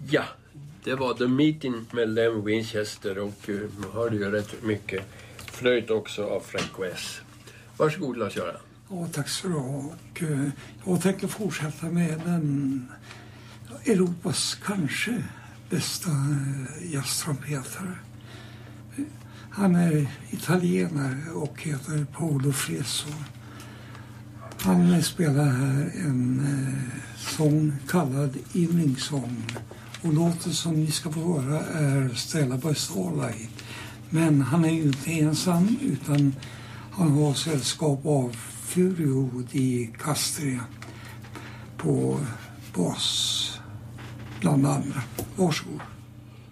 Ja, det var The Meeting med Len Winchester och man hörde ju rätt mycket flöjt också av Frank West. Varsågod Lars-Göran. Ja, tack så du ha. Och jag tänker fortsätta med den Europas kanske bästa jazztrumpetare. Han är italienare och heter Paolo Freso. Han spelar här en sång kallad Evening Song. Och låten som ni ska få höra är Stella by Starlight. Men han är ju inte ensam utan han har sällskap av Furio di Castria på bas bland andra. Varsågod.